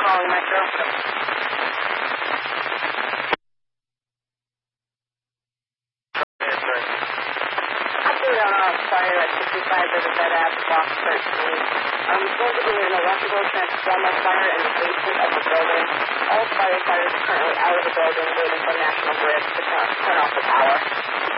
calling Metro. Update on a fire at 65 Riverside Ave, Block 13. Going to be an electrical transformer fire in the basement of the building. All firefighters are currently out of the building waiting for National Grid to turn off the power.